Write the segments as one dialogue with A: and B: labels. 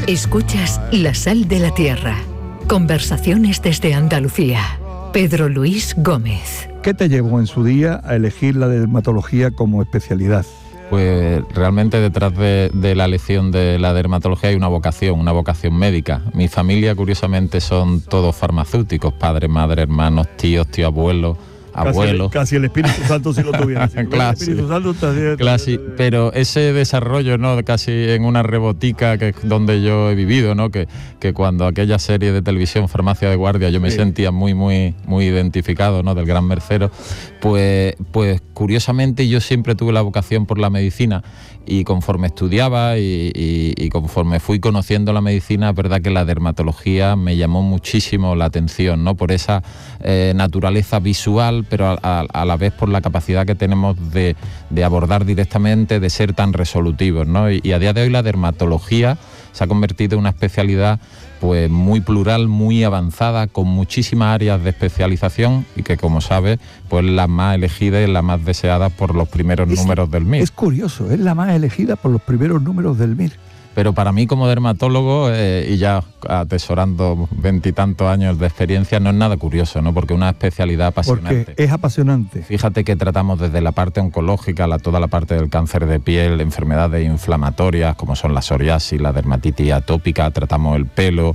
A: Escuchas La Sal de la Tierra. Conversaciones desde Andalucía. Pedro Luis Gómez.
B: ¿Qué te llevó en su día a elegir la dermatología como especialidad?
C: Pues realmente detrás de la elección de la dermatología hay una vocación médica. Mi familia, curiosamente, son todos farmacéuticos, padre, madre, hermanos, tíos, abuelos.
B: Casi el Espíritu Santo si lo tuviera.
C: Pero ese desarrollo, ¿no? Casi en una rebotica, que es donde yo he vivido, ¿no? Que cuando aquella serie de televisión Farmacia de Guardia yo me sentía muy identificado, ¿no? Del gran Mercero, pues curiosamente yo siempre tuve la vocación por la medicina, y conforme estudiaba y conforme fui conociendo la medicina, es verdad que la dermatología me llamó muchísimo la atención, ¿no? Por esa naturaleza visual, pero a la vez por la capacidad que tenemos de abordar directamente, de ser tan resolutivos, ¿no? Y a día de hoy la dermatología se ha convertido en una especialidad pues muy plural, muy avanzada, con muchísimas áreas de especialización y que, como sabes, pues la más elegida y la más deseada por los primeros números del MIR.
B: Es curioso, es la más elegida por los primeros números del MIR.
C: Pero para mí como dermatólogo, y ya atesorando 20 y tantos años de experiencia, no es nada curioso, ¿no? Porque es una especialidad apasionante.
B: Porque es apasionante.
C: Fíjate que tratamos desde la parte oncológica, toda la parte del cáncer de piel, enfermedades inflamatorias como son la psoriasis, la dermatitis atópica, tratamos el pelo,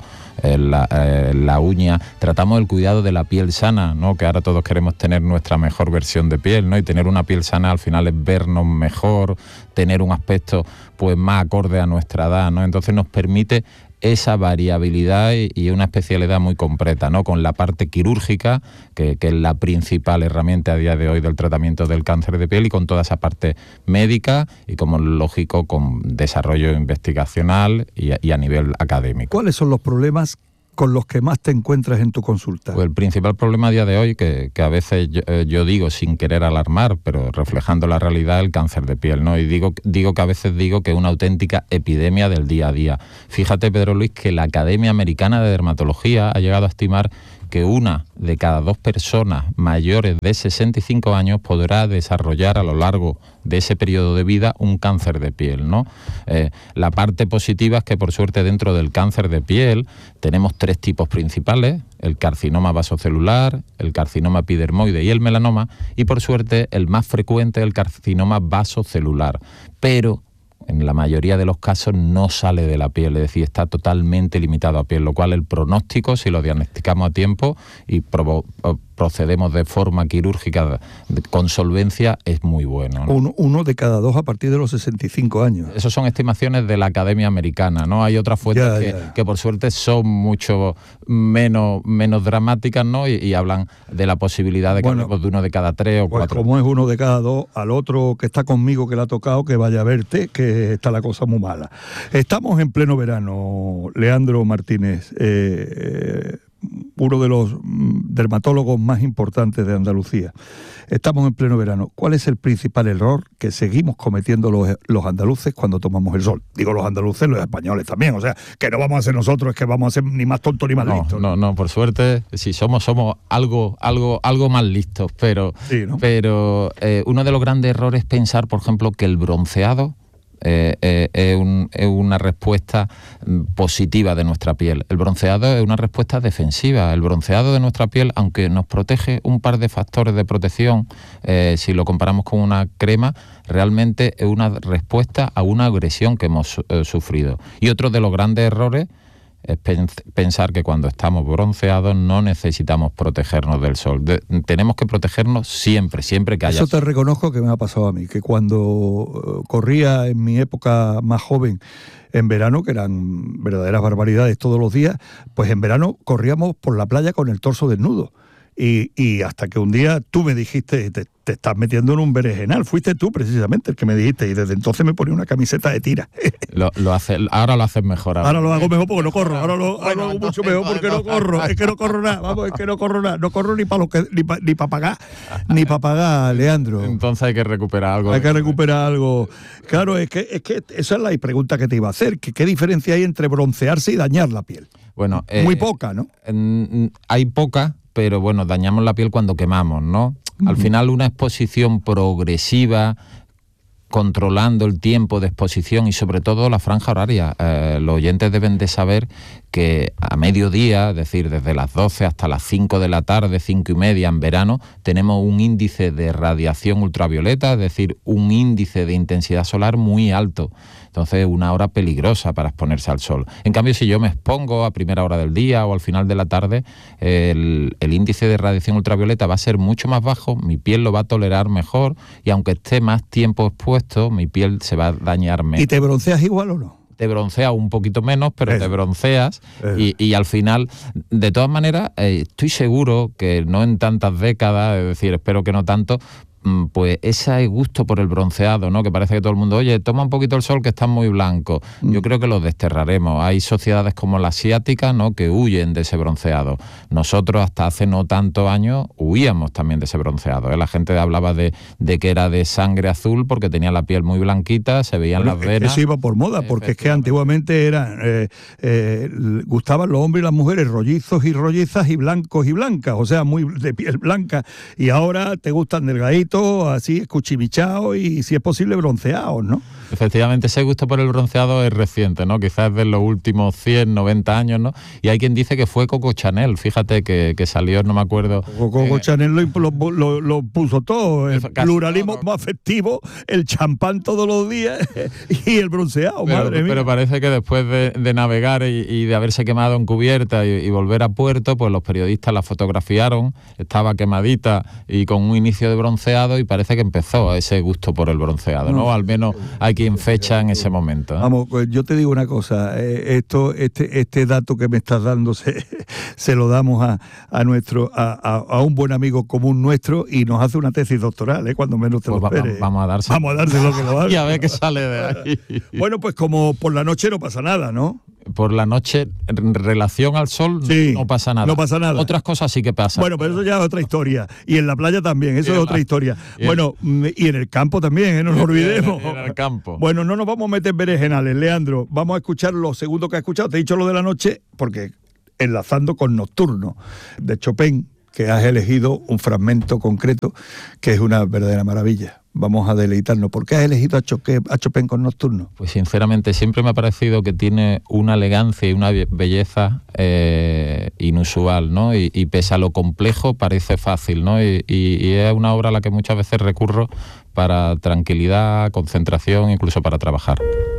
C: la uña, tratamos el cuidado de la piel sana, ¿no? Que ahora todos queremos tener nuestra mejor versión de piel, ¿no? Y tener una piel sana al final es vernos mejor, tener un aspecto pues más acorde a nuestra edad, ¿no? Entonces nos permite esa variabilidad y una especialidad muy completa, ¿no? Con la parte quirúrgica, que es la principal herramienta a día de hoy del tratamiento del cáncer de piel, y con toda esa parte médica y, como lógico, con desarrollo investigacional y a nivel académico.
B: ¿Cuáles son los problemas con los que más te encuentras en tu consulta?
C: Pues el principal problema a día de hoy, que a veces yo digo sin querer alarmar, pero reflejando la realidad, el cáncer de piel, ¿no? Y digo que a veces digo que es una auténtica epidemia del día a día. Fíjate, Pedro Luis, que la Academia Americana de Dermatología ha llegado a estimar que 1 de cada 2 personas mayores de 65 años podrá desarrollar a lo largo de ese periodo de vida un cáncer de piel, ¿no? La parte positiva es que, por suerte, dentro del cáncer de piel tenemos 3 tipos principales: el carcinoma vasocelular, el carcinoma epidermoide y el melanoma, y por suerte el más frecuente es el carcinoma vasocelular, pero en la mayoría de los casos no sale de la piel, es decir, está totalmente limitado a piel, lo cual el pronóstico, si lo diagnosticamos a tiempo y procedemos de forma quirúrgica con solvencia, es muy bueno, ¿no?
B: 1 de cada 2 a partir de los 65 años.
C: Esas son estimaciones de la Academia Americana, ¿no? Hay otras fuentes que por suerte son mucho menos dramáticas, ¿no? Y hablan de la posibilidad de que hablemos de 1 de cada 3 o 4.
B: Pues como es 1 de cada 2, al otro que está conmigo, que le ha tocado, que vaya a verte, que está la cosa muy mala. Estamos en pleno verano, Leandro Martínez, uno de los dermatólogos más importantes de Andalucía. Estamos en pleno verano. ¿Cuál es el principal error que seguimos cometiendo los andaluces cuando tomamos el sol? Digo los andaluces, los españoles también. O sea, que no vamos a ser nosotros, es que vamos a ser ni más tontos ni más listos.
C: No, por suerte, sí, somos algo más listos, pero, sí, ¿no? Pero uno de los grandes errores es pensar, por ejemplo, que el bronceado es una respuesta positiva de nuestra piel. El bronceado es una respuesta defensiva. El bronceado de nuestra piel, aunque nos protege un par de factores de protección, si lo comparamos con una crema, realmente es una respuesta a una agresión que hemos sufrido. Y otro de los grandes errores es pensar que cuando estamos bronceados no necesitamos protegernos del sol. Tenemos que protegernos siempre que haya.
B: Eso te reconozco que me ha pasado a mí, que cuando corría en mi época más joven, en verano, que eran verdaderas barbaridades todos los días, pues en verano corríamos por la playa con el torso desnudo. Y hasta que un día tú me dijiste, te estás metiendo en un berenjenal. Fuiste tú precisamente el que me dijiste, y desde entonces me ponía una camiseta de tira.
C: Ahora lo haces mejor.
B: Ahora lo hago mejor porque no corro. Ahora lo hago mucho mejor porque no corro. Es que no corro nada. Vamos, es que no corro nada. No corro ni para ni para pagar, Leandro.
C: Entonces hay que recuperar algo.
B: Hay que recuperar algo. Claro, es que esa es la pregunta que te iba a hacer. ¿Qué diferencia hay entre broncearse y dañar la piel?
C: Bueno,
B: muy poca, ¿no?
C: Hay poca, pero bueno, dañamos la piel cuando quemamos, ¿no? Al final, una exposición progresiva controlando el tiempo de exposición y sobre todo la franja horaria. Los oyentes deben de saber que a mediodía, es decir, desde las 12 hasta las 5 de la tarde, 5 y media en verano, tenemos un índice de radiación ultravioleta, es decir, un índice de intensidad solar muy alto. Entonces, una hora peligrosa para exponerse al sol. En cambio, si yo me expongo a primera hora del día o al final de la tarde, el índice de radiación ultravioleta va a ser mucho más bajo, mi piel lo va a tolerar mejor y aunque esté más tiempo expuesto, mi piel se va a dañar menos.
B: ¿Y te bronceas igual o no?
C: Te bronceas un poquito menos, pero te bronceas y al final, de todas maneras, estoy seguro que no en tantas décadas, es decir, espero que no tanto, pues ese gusto por el bronceado, ¿no? Que parece que todo el mundo, oye, toma un poquito el sol que estás muy blanco. Yo creo que lo desterraremos. Hay sociedades como la asiática, ¿no? Que huyen de ese bronceado. Nosotros hasta hace no tantos años huíamos también de ese bronceado, ¿eh? La gente hablaba de que era de sangre azul porque tenía la piel muy blanquita, se veían las venas.
B: Eso iba por moda, porque es que antiguamente gustaban los hombres y las mujeres rollizos y rollizas y blancos y blancas, o sea, muy de piel blanca, y ahora te gustan delgaditos, así escuchibichados y si es posible bronceados, ¿no?
C: Efectivamente, ese gusto por el bronceado es reciente, ¿no? Quizás de los últimos 100, 90 años, ¿no? Y hay quien dice que fue Coco Chanel, fíjate que salió, no me acuerdo.
B: Coco Chanel lo puso todo, el pluralismo afectivo, el champán todos los días y el bronceado, madre mía.
C: Pero parece que después de navegar y de haberse quemado en cubierta y volver a puerto, pues los periodistas la fotografiaron, estaba quemadita y con un inicio de bronceado y parece que empezó ese gusto por el bronceado, ¿no? Al menos hay quien fecha en ese momento, ¿eh?
B: Vamos, yo te digo una cosa, este dato que me estás dando se lo damos a un buen amigo común nuestro y nos hace una tesis doctoral, cuando menos te lo esperes.
C: Vamos a
B: dárselo que lo haga.
C: Y a ver qué sale de ahí.
B: Bueno, pues como por la noche no pasa nada, ¿no?
C: Por la noche, en relación al sol,
B: sí,
C: no pasa nada.
B: No pasa nada.
C: Otras cosas sí que pasan.
B: Bueno, pero eso ya es otra historia. Y en la playa también, eso es otra historia. Bueno, y en el campo también, no nos olvidemos.
C: En el campo.
B: Bueno, no nos vamos a meter en berenjenales, Leandro. Vamos a escuchar lo segundo que has escuchado. Te he dicho lo de la noche, porque enlazando con Nocturno, de Chopin, que has elegido un fragmento concreto, que es una verdadera maravilla. Vamos a deleitarnos. ¿Por qué has elegido a Chopin con Nocturno?
C: Pues sinceramente siempre me ha parecido que tiene una elegancia y una belleza inusual, ¿no? Y pese a lo complejo parece fácil, ¿no? Y es una obra a la que muchas veces recurro para tranquilidad, concentración, incluso para trabajar.